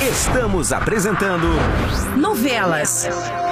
Estamos apresentando Novelas.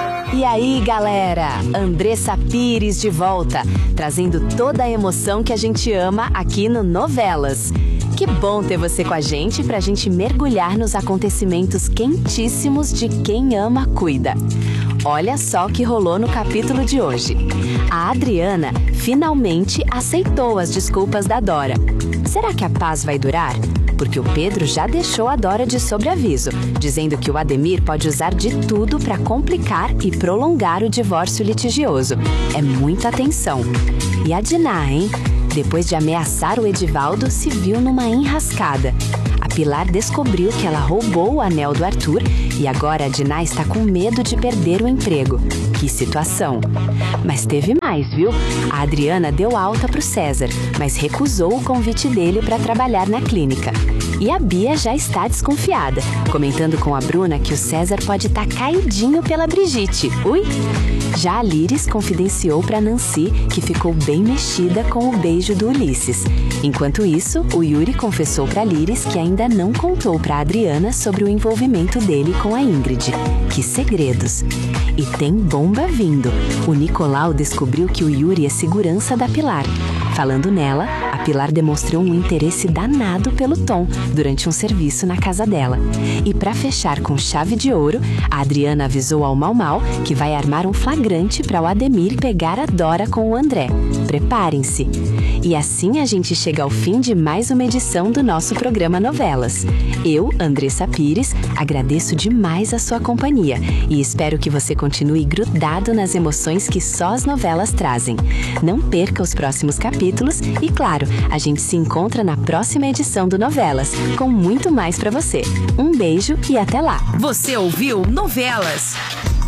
E aí, galera? Andressa Pires de volta, trazendo toda a emoção que a gente ama aqui no Novelas. Que bom ter você com a gente pra gente mergulhar nos acontecimentos quentíssimos de Quem Ama Cuida. Olha só o que rolou no capítulo de hoje. A Adriana finalmente aceitou as desculpas da Dora. Será que a paz vai durar? Porque o Pedro já deixou a Dora de sobreaviso, dizendo que o Ademir pode usar de tudo para complicar e prolongar o divórcio litigioso. É muita atenção. E a Diná, hein? Depois de ameaçar o Edivaldo, se viu numa enrascada. A Pilar descobriu que ela roubou o anel do Arthur e agora a Diná está com medo de perder o emprego. Que situação! Mas teve mais, viu? A Adriana deu alta pro César, mas recusou o convite dele para trabalhar na clínica. E a Bia já está desconfiada, comentando com a Bruna que o César pode estar caidinho pela Brigitte. Ui! Já a Liris confidenciou para Nancy que ficou bem mexida com o beijo do Ulisses. Enquanto isso, o Yuri confessou para Liris que ainda não contou para Adriana sobre o envolvimento dele com a Ingrid. Que segredos! E tem bomba vindo. O Nicolau descobriu que o Yuri é segurança da Pilar. Falando nela, a Pilar demonstrou um interesse danado pelo Tom durante um serviço na casa dela. E para fechar com chave de ouro, a Adriana avisou ao Mau Mau que vai armar um flagrante para o Ademir pegar a Dora com o André. Preparem-se! E assim a gente chega ao fim de mais uma edição do nosso programa Novelas. Eu, Andressa Pires, agradeço demais a sua companhia e espero que você continue grudado nas emoções que só as novelas trazem. Não perca os próximos capítulos e, claro, a gente se encontra na próxima edição do Novelas, com muito mais pra você. Um beijo e até lá! Você ouviu Novelas.